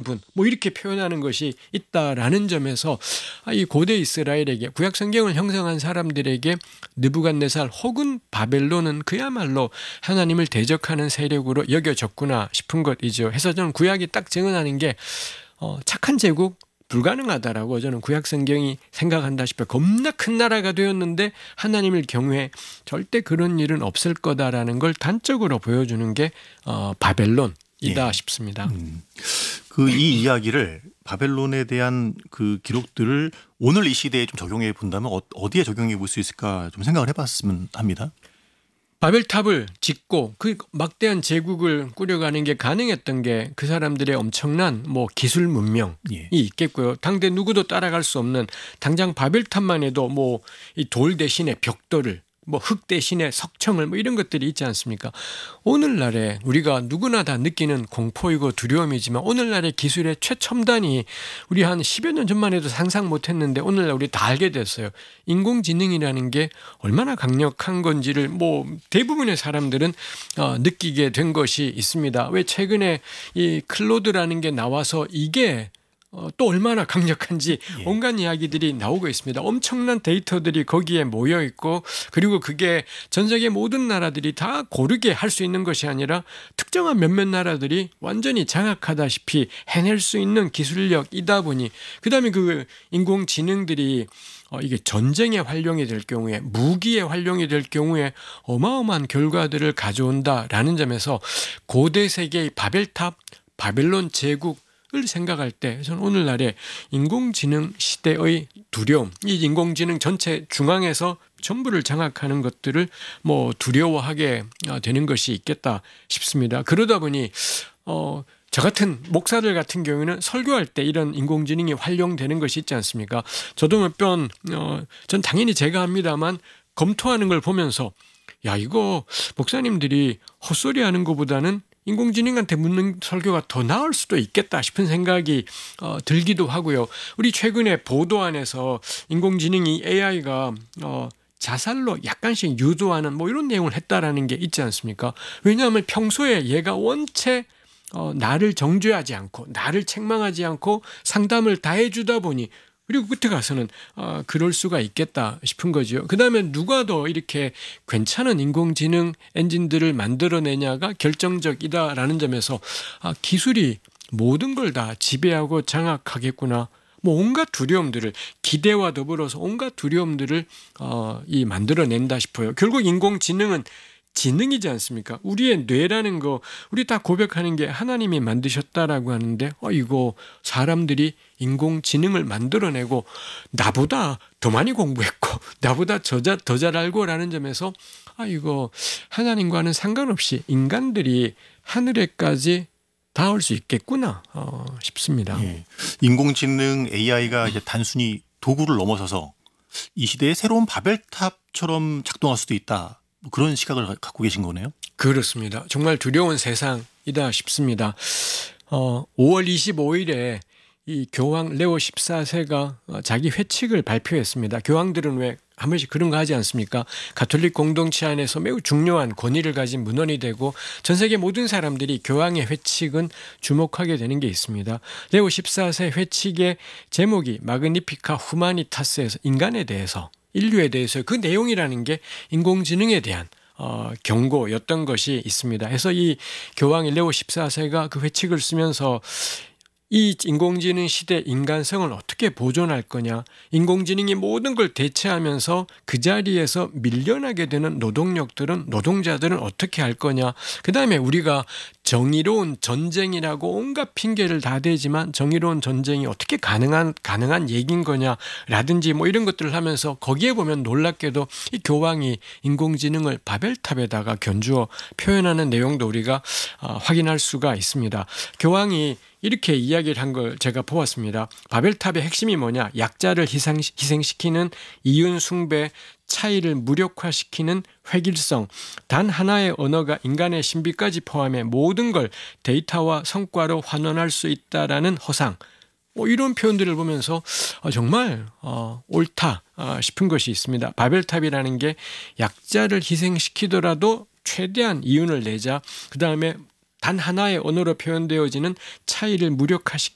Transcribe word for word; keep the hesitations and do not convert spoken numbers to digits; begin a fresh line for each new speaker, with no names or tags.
분 뭐 이렇게 표현하는 것이 있다라는 점에서 이 고대 이스라엘에게 구약 성경을 형성한 사람들에게 느부갓네살 혹은 바벨론은 그야말로 하나님을 대적하는 세력으로 여겨졌구나 싶은 것이죠. 해서 저는 구약이 딱 증언하는 게 어, 착한 제국 불가능하다라고 저는 구약 성경이 생각한다 싶어요. 겁나 큰 나라가 되었는데 하나님을 경외해 절대 그런 일은 없을 거다라는 걸 단적으로 보여주는 게 어, 바벨론이다
예.
싶습니다.
음. 그 이 이야기를 바벨론에 대한 그 기록들을 오늘 이 시대에 좀 적용해 본다면 어, 어디에 적용해 볼 수 있을까 좀 생각을 해봤으면 합니다.
바벨탑을 짓고 그 막대한 제국을 꾸려가는 게 가능했던 게 그 사람들의 엄청난 뭐 기술 문명이
예.
있겠고요. 당대 누구도 따라갈 수 없는 당장 바벨탑만 해도 뭐 이 돌 대신에 벽돌을 뭐 흙 대신에 석청을 뭐 이런 것들이 있지 않습니까? 오늘날에 우리가 누구나 다 느끼는 공포이고 두려움이지만 오늘날의 기술의 최첨단이 우리 한 십여 년 전만 해도 상상 못했는데 오늘날 우리 다 알게 됐어요. 인공지능이라는 게 얼마나 강력한 건지를 뭐 대부분의 사람들은 어, 느끼게 된 것이 있습니다. 왜 최근에 이 클로드라는 게 나와서 이게 어, 또 얼마나 강력한지
예.
온갖 이야기들이 나오고 있습니다. 엄청난 데이터들이 거기에 모여 있고 그리고 그게 전 세계 모든 나라들이 다 고르게 할 수 있는 것이 아니라 특정한 몇몇 나라들이 완전히 장악하다시피 해낼 수 있는 기술력이다 보니 그다음에 그 인공지능들이 어, 이게 전쟁에 활용이 될 경우에 무기에 활용이 될 경우에 어마어마한 결과들을 가져온다라는 점에서 고대 세계의 바벨탑, 바벨론 제국 을 생각할 때 저는 오늘날의 인공지능 시대의 두려움, 이 인공지능 전체 중앙에서 전부를 장악하는 것들을 뭐 두려워하게 되는 것이 있겠다 싶습니다. 그러다 보니 어, 저 같은 목사들 같은 경우에는 설교할 때 이런 인공지능이 활용되는 것이 있지 않습니까? 저도 몇 번 어, 전 당연히 제가 합니다만 검토하는 걸 보면서 야 이거 목사님들이 헛소리하는 것보다는 인공지능한테 묻는 설교가 더 나을 수도 있겠다 싶은 생각이 어, 들기도 하고요. 우리 최근에 보도 안에서 인공지능이 에이아이가 어, 자살로 약간씩 유도하는 뭐 이런 내용을 했다라는 게 있지 않습니까? 왜냐하면 평소에 얘가 원체 어, 나를 정죄하지 않고 나를 책망하지 않고 상담을 다 해주다 보니 그리고 끝에 가서는 아, 그럴 수가 있겠다 싶은 거죠. 그 다음에 누가 더 이렇게 괜찮은 인공지능 엔진들을 만들어내냐가 결정적이다라는 점에서 아, 기술이 모든 걸 다 지배하고 장악하겠구나. 뭐 온갖 두려움들을 기대와 더불어서 온갖 두려움들을 어, 이 만들어낸다 싶어요. 결국 인공지능은 지능이지 않습니까? 우리의 뇌라는 거 우리 다 고백하는 게 하나님이 만드셨다라고 하는데 어 이거 사람들이 인공지능을 만들어내고 나보다 더 많이 공부했고 나보다 더 잘 더 잘 알고라는 점에서 아 이거 하나님과는 상관없이 인간들이 하늘에까지 닿을 수 있겠구나 어, 싶습니다.
예. 인공지능 에이아이가 이제 단순히 도구를 넘어서서 이 시대의 새로운 바벨탑처럼 작동할 수도 있다. 뭐 그런 시각을 갖고 계신 거네요.
그렇습니다. 정말 두려운 세상이다 싶습니다. 어, 오월 이십오일에 이 교황 레오 십사 세가 자기 회칙을 발표했습니다. 교황들은 왜 한 번씩 그런 거 하지 않습니까? 가톨릭 공동체 안에서 매우 중요한 권위를 가진 문헌이 되고 전 세계 모든 사람들이 교황의 회칙은 주목하게 되는 게 있습니다. 레오 십사 세 회칙의 제목이 마그니피카 후마니타스에서 인간에 대해서 인류에 대해서 그 내용이라는 게 인공지능에 대한 어, 경고였던 것이 있습니다. 해서 이 교황 레오 십사 세가 그 회칙을 쓰면서 이 인공지능 시대 인간성을 어떻게 보존할 거냐, 인공지능이 모든 걸 대체하면서 그 자리에서 밀려나게 되는 노동력들은 노동자들은 어떻게 할 거냐, 그 다음에 우리가 정의로운 전쟁이라고 온갖 핑계를 다 대지만 정의로운 전쟁이 어떻게 가능한 가능한 얘기인 거냐라든지 뭐 이런 것들을 하면서 거기에 보면 놀랍게도 이 교황이 인공지능을 바벨탑에다가 견주어 표현하는 내용도 우리가 확인할 수가 있습니다. 교황이 이렇게 이야기를 한 걸 제가 보았습니다. 바벨탑의 핵심이 뭐냐? 약자를 희생, 희생시키는 이윤 숭배, 차이를 무력화시키는 획일성, 단 하나의 언어가 인간의 신비까지 포함해 모든 걸 데이터와 성과로 환원할 수 있다라는 허상, 뭐 이런 표현들을 보면서 정말 옳다 싶은 것이 있습니다. 바벨탑이라는 게 약자를 희생시키더라도 최대한 이윤을 내자, 그 다음에 단 하나의 언어로 표현되어지는 차이를 무력화시키는